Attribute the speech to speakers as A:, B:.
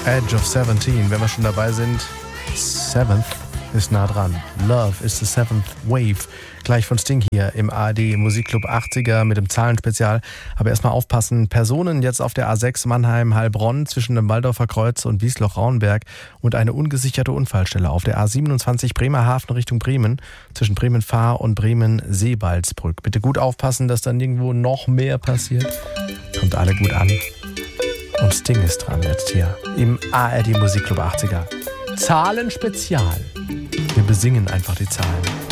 A: Edge of 17, wenn wir schon dabei sind. Seventh ist nah dran. Love is the seventh wave. Gleich von Sting hier im ARD Musikclub 80er mit dem Zahlenspezial. Aber erstmal aufpassen. Personen jetzt auf der A6 Mannheim-Heilbronn zwischen dem Waldorfer Kreuz und Wiesloch-Rauenberg und eine ungesicherte Unfallstelle auf der A27 Bremerhaven Richtung Bremen zwischen Bremen-Fahr und Bremen-Seebaldsbrück. Bitte gut aufpassen, dass dann irgendwo noch mehr passiert. Kommt alle gut an. Und Sting ist dran jetzt hier im ARD Musikclub 80er. Zahlenspezial. Wir besingen einfach die Zahlen.